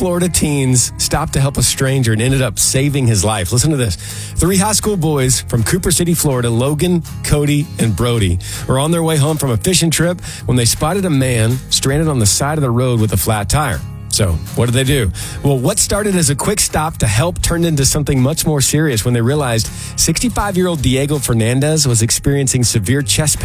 Florida teens stopped to help a stranger and ended up saving his life. Listen to this. 3 high school boys from Cooper City, Florida, Logan, Cody, and Brody, were on their way home from a fishing trip when they spotted a man stranded on the side of the road with a flat tire. So, what did they do? Well, what started as a quick stop to help turned into something much more serious when they realized 65-year-old Diego Fernandez was experiencing severe chest pain